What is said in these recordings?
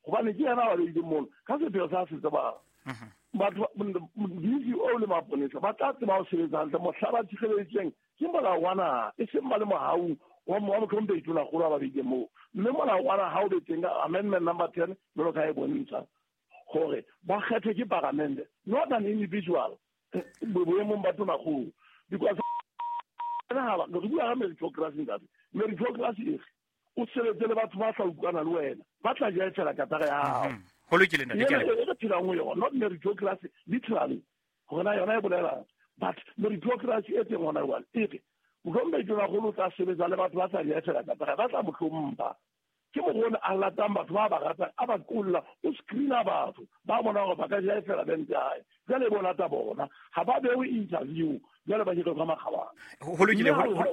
gobane ke yena ba le mono ka sepheo sa se tseba batho DCO le maponesa ba tla tseba go sebetsa hantle mohla ba thigeletseng ke molao wa naga e seng ba le mogaung wa motlhompe itona golo ba beke moo mme molao wa naga o betseng ka amendment number 10 jalo ka e bontsha gore ba kgethwe ke palamente not an individual boemong ba tonakgolo because re bua ka meritocracy ntate meritocracy o sebetse le batho ba tla utlwana le wena ba tla jaetsela katara ya gago go lokile nna ke phelang yona not meritocracy literally gore na yona e bolela but meritocracy e teng gona jwale ere motlhompe itona golo tla sebetsa le batho ba tla jaetsela katara ba tla motlhompa ke mogone a latang batho ba ba ratang a ba kolla o screena batho ba bona gore ba ka jaetsela bente yae jale bo lata bona ga ba bewe interview jale ba dire ka magabane go lokile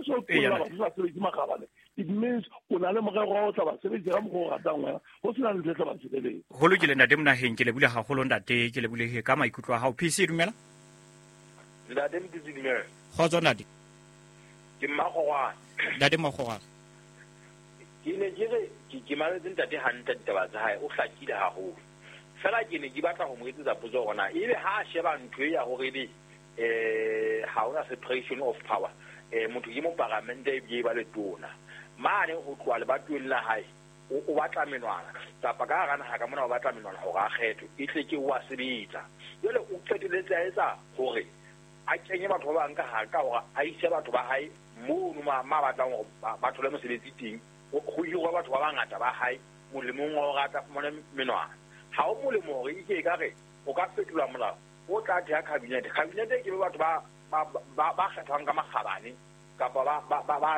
magabane it means o na le morero wa o tla ba sebetsa ka mokgwa o ratang wena go sena ntho e tla ba sebeleng go lokile ntate monageng ke lebule gagolo ntate ke lebulege ka maikutlo a gago PC dumela ntate dumela kgotso ntate ke mmagogwana ntate mmagogwana ke ne ke maletse ntate hantle ditaba tsa hae o hlakile haholo fela ke ne ke batla go mo etsetsa potso gona ebe ha a sheba ntho ya gore le ha ona separation of power motho ke mo parlamente e ba le tona mane go tloa le batweng la hae o batla menwana tapa ka gana ha ka mona o batla menwana go ga kgetho e tle ke wa sebetsa jole o qeteletse a etsa gore a kenye batho ba bang ka ha ka gore a ise batho ba hae mo ma batlang gore batho le mosebetsi teng go hirwa batho ba bangata ba hae molemong wa go rata fumane menwana ha o molemo gore ike ka re o ka fetola molao o tla thea cabinet ke batho ba kgethwang ka magabane kapa ba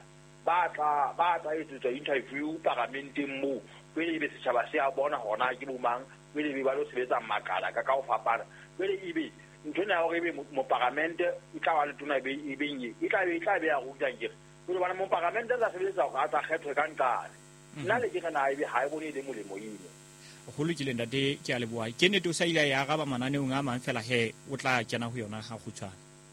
tla etsetswa interview parlamenteng moo pele ebe setšhaba se a bona gona ke bomang pele ebe ba lo sebetsa makala ka go fapana pele ebe ntho ena ya gore ebe mo parlamente e tla ba le tona e benye e tla be ya rutang kere pele bana mo parlamente a tla sebetsa gore a tla kgethwe ka ntlane nna le ke gena ebe ga e bone e le molemo eno go lokile ntate ke a leboa ke nete o sa ile ya araba mananeong a mang fela he o tla kena go yona ga go tshwana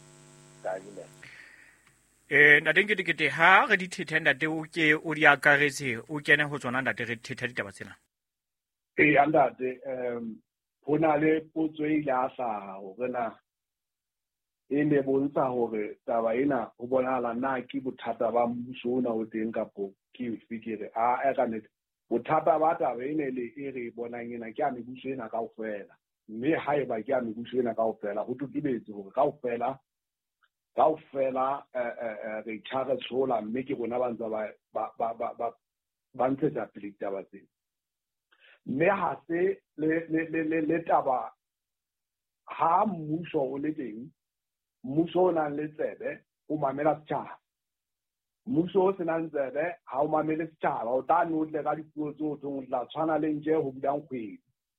ntate nkete ha re di thethe ntate o ke o di akaretse o kene go tsona ntate re thetha ditaba tsena ntate ho na le potso ile a hlaha gore na e ne bontsha gore taba ena ho bonahala na ke bothata ba mmuso ona o teng kapo ke fikere a ka nnete bothata ba taba ene le e re bonang ena ke a mebuso ena kaofela mme haeba ke a mebuso ena kaofela ho tokiletse gore kaofela re tshwara tshola mme ke rona ba ntse ba ntshetsa pele taba tsena mme ha se le taba ha mmuso o le teng mmuso o nang le tsebe o mamela setšhaba mmuso o senang tsebe ha o mamele setšhaba o tla no tle ka dipuo tsotlhe o tla tshwana le nje go bulang kgwedi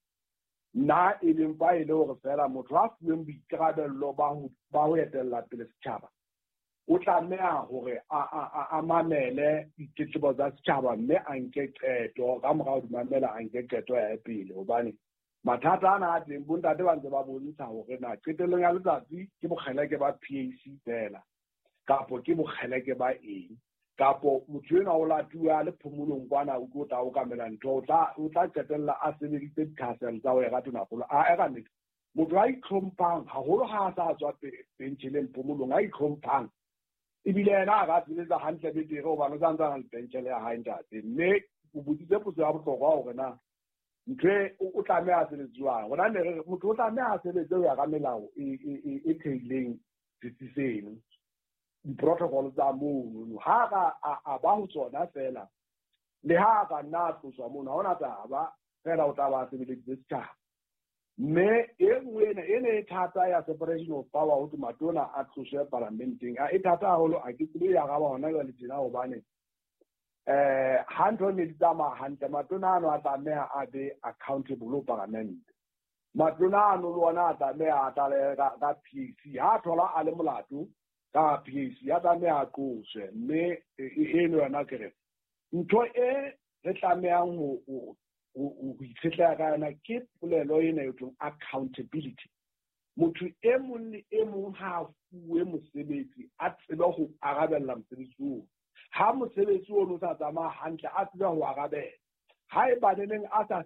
nna e leng fa e le gore fela motho a fuweng boikarabello ba ho etelela pele setšhaba o tlameha gore a mamele ditletlebo tsa setšhaba mme a nke qeto ka morao di mamela a nke qeto ya pele hobane mathata ana a teng bontate ba ntse ba bontsha gore na qetelong ya letsatsi ke bokgeleke ba PAC fela kapo ke bokgeleke ba eng kapo motho ena o latuwa le phomolong kwana o tla o kamela ntho o tla qetella a sebeditse ditlhaselo tsa go ka tonakgolo a ka nnete motho a itlhomphang haholo ha a sa tswa pentšheleng phomolong a itlhomphang ebile ena a ka sebetsa hantle betere gobane o santsana le pentšhele ya hae ntate mme o botsitse potso ya bohlokwa gore na ntho o tlameha a sebetsiwang gona ne motho o tlameha a sebetse go ya ka melao e theileng setsi seno diprotocol tsa mono ha ka a ba ho tsona fela le ha ka nna tloswa mono ha ona taba fela o tla ba sebeleditse setšhaba mme e nngwe ene e thata ya separation of power ho tlo matona a tloswe parlamenteng e thata haholo a ke tsebe ya ga ba hona jwale tjena hobane ha ntho ne di tsamaya hantle matona ano a tlameha a be accountable ho parlamente matona ano le ona a tlameha a tlale ka PAC ha thola a le molato ka PAC ya tlameha a tloswe mme eno yona kere ntho e re tlamehang ho itshetleha ka yona ke polelo ena e thweng accountability motho e mong le e mong ha a fuwe mosebetsi a tsebe ho arabella mosebetsi oo ha mosebetsi ono o sa tsamaya hantle a tsebe ho arabela ha e baneneng a sa